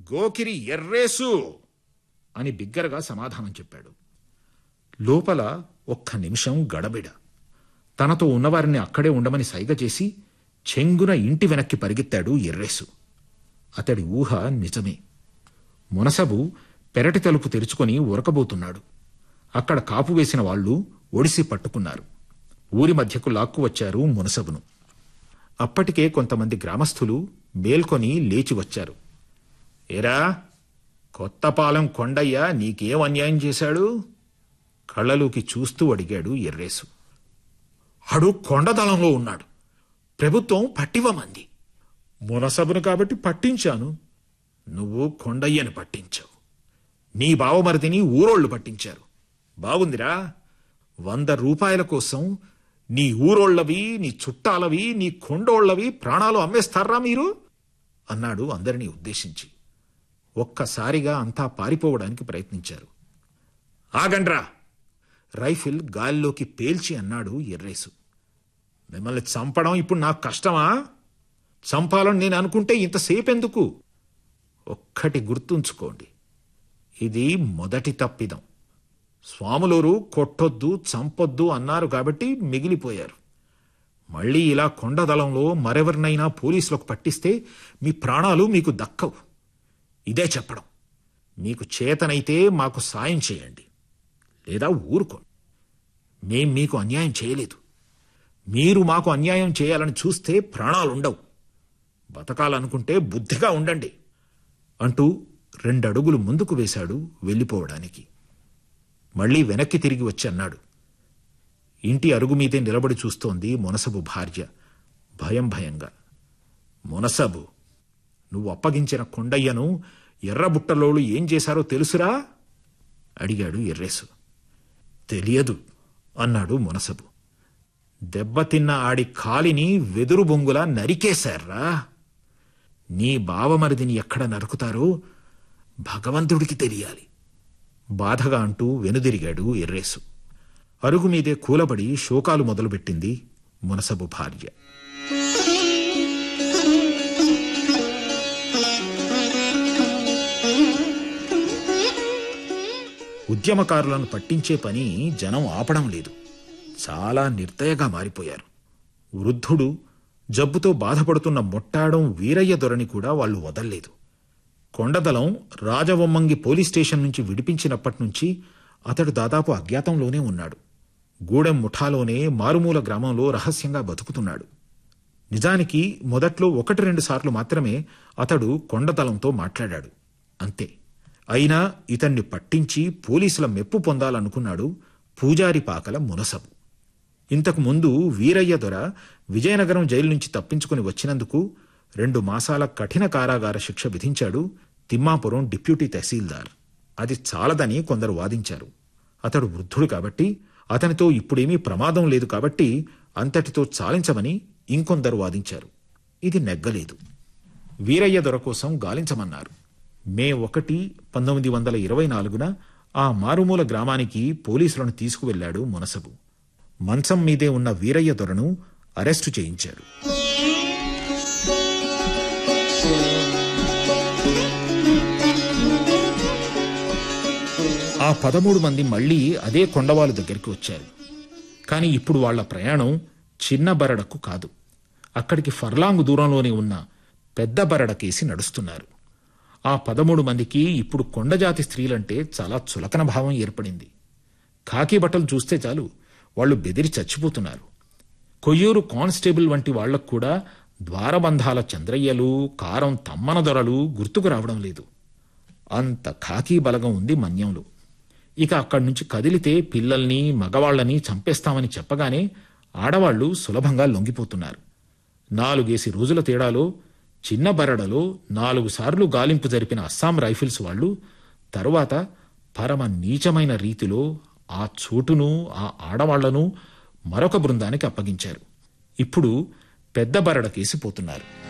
గోకిరి ఎర్రేసు అని బిగ్గరగా సమాధానం చెప్పాడు. లోపల ఒక్క నిమిషం గడబిడ. తనతో ఉన్నవారిని అక్కడే ఉండమని సైగ చేసి చెంగున ఇంటి వెనక్కి పరిగెత్తాడు ఎర్రేసు. అతడి ఊహ నిజమే. మునసబు పెరటి తలుపు తెరుచుకొని ఉరకబోతున్నాడు. అక్కడ కాపు వేసిన వాళ్లు ఒడిసి పట్టుకున్నారు. ఊరి మధ్యకు లాక్కు వచ్చారు మునసబును. అప్పటికే కొంతమంది గ్రామస్థులు మేల్కొని లేచి వచ్చారు. ఏరా, కొత్తపాలెం కొండయ్య నీకేం అన్యాయం చేశాడు? కళ్ళలోకి చూస్తూ అడిగాడు ఎర్రేసు. అడు కొండదళంలో ఉన్నాడు. ప్రభుత్వం పట్టివ్వమంది. మునసబును కాబట్టి పట్టించాను. నువ్వు కొండయ్యని పట్టించావు. నీ బావమరిదిని ఊరోళ్లు పట్టించారు. బాగుందిరా. 100 రూపాయల కోసం నీ ఊరోళ్లవి, నీ చుట్టాలవి, నీ కొండోళ్లవి ప్రాణాలు అమ్మేస్తారా మీరు? అన్నాడు అందరినీ ఉద్దేశించి. ఒక్కసారిగా అంతా పారిపోవడానికి ప్రయత్నించారు. ఆగండ్రా! రైఫిల్ గాల్లోకి పేల్చి అన్నాడు ఎర్రేసు. మిమ్మల్ని చంపడం ఇప్పుడు నాకు కష్టమా? చంపాలని నేను అనుకుంటే ఇంతసేపెందుకు? ఒక్కటి గుర్తుంచుకోండి, ఇది మొదటి తప్పిదం. స్వాములూరు కొట్టొద్దు, చంపొద్దు అన్నారు కాబట్టి మిగిలిపోయారు. మళ్లీ ఇలా కొండదళంలో మరెవరినైనా పోలీసులకు పట్టిస్తే మీ ప్రాణాలు మీకు దక్కవు. ఇదే చెప్పడం. మీకు చేతనైతే మాకు సాయం చేయండి, లేదా ఊరుకోండి. మేం మీకు అన్యాయం చేయలేదు. మీరు మాకు అన్యాయం చేయాలని చూస్తే ప్రాణాలుండవు. బతకాలనుకుంటే బుద్ధిగా ఉండండి అంటూ 2 అడుగులు ముందుకు వేశాడు వెళ్ళిపోవడానికి. మళ్లీ వెనక్కి తిరిగి వచ్చి అన్నాడు. ఇంటి అరుగు మీదే నిలబడి చూస్తోంది మునసబు భార్య భయం భయంగా. మునసబు, నువ్వు అప్పగించిన కొండయ్యను ఎర్రబుట్టలోళ్ళు ఏం చేశారో తెలుసురా? అడిగాడు ఎర్రేసు. తెలియదు అన్నాడు మునసబు. దెబ్బతిన్న ఆడి కాలిని వెదురు బొంగులా నరికేశారా? నీ బావమరిదిని ఎక్కడ నరుకుతారో భగవంతుడికి తెలియాలి బాధగా అంటూ వెనుదిరిగాడు ఎర్రేసు. అరుగు మీదే కూలబడి శోకాలు మొదలుపెట్టింది మునసబు భార్య. ఉద్యమకారులను పట్టించే పని జనం ఆపడం లేదు. చాలా నిర్దయగా మారిపోయారు. వృద్ధుడు, జబ్బుతో బాధపడుతున్న మొట్టాడం వీరయ్య దొరని కూడా వాళ్లు వదల్లేదు. కొండదళం రాజవొమ్మంగి పోలీస్ స్టేషన్ నుంచి విడిపించినప్పటి నుంచి అతడు దాదాపు అజ్ఞాతంలోనే ఉన్నాడు. గూడెం ముఠాలోనే మారుమూల గ్రామంలో రహస్యంగా బతుకుతున్నాడు. నిజానికి మొదట్లో 1-2 సార్లు మాత్రమే అతడు కొండదళంతో మాట్లాడాడు, అంతే. అయినా ఇతన్ని పట్టించి పోలీసుల మెప్పు పొందాలనుకున్నాడు పూజారి పాకల మునసబు. ఇంతకు ముందు వీరయ్య దొర విజయనగరం జైలు నుంచి తప్పించుకుని వచ్చినందుకు 2 మాసాల కఠిన కారాగార శిక్ష విధించాడు తిమ్మాపురం డిప్యూటీ తహసీల్దార్. అది చాలదని కొందరు వాదించారు. అతడు వృద్ధుడు కాబట్టి, అతనితో ఇప్పుడేమీ ప్రమాదం లేదు కాబట్టి అంతటితో చాలించమని ఇంకొందరు వాదించారు. ఇది నెగ్గలేదు. వీరయ్య దొర కోసం గాలించమన్నారు. మే 1, 1924న ఆ మారుమూల గ్రామానికి పోలీసులను తీసుకువెళ్లాడు మునసబు. మంచం మీదే ఉన్న వీరయ్య దొరను అరెస్టు చేయించాడు. ఆ 13 మంది మళ్లీ అదే కొండవాలు దగ్గరికి వచ్చారు. కాని ఇప్పుడు వాళ్ల ప్రయాణం చిన్న బరడకు కాదు. అక్కడికి ఫర్లాంగు దూరంలోనే ఉన్న పెద్ద బరడకేసి నడుస్తున్నారు. ఆ 13 మందికి ఇప్పుడు కొండజాతి స్త్రీలంటే చాలా చులకన భావం ఏర్పడింది. ఖాకీ బట్టలు చూస్తే చాలు వాళ్లు బెదిరి చచ్చిపోతున్నారు. కొయ్యూరు కానిస్టేబుల్ వంటి వాళ్లకు కూడా ద్వారబంధాల చంద్రయ్యలు, కారం తమ్మన దొరలు గుర్తుకు రావడం లేదు. అంత ఖాకీ బలగం ఉంది మన్యంలో. ఇక అక్కడి నుంచి కదిలితే పిల్లల్ని, మగవాళ్లని చంపేస్తామని చెప్పగానే ఆడవాళ్లు సులభంగా లొంగిపోతున్నారు. 4 రోజుల తేడాలో చిన్న బరడలో 4 సార్లు గాలింపు జరిపిన అస్సాం రైఫిల్స్ వాళ్లు తరువాత పరమ నీచమైన రీతిలో ఆ చోటును, ఆ ఆడవాళ్లను మరొక బృందానికి అప్పగించారు. ఇప్పుడు పెద్ద బరడకేసి పోతున్నారు.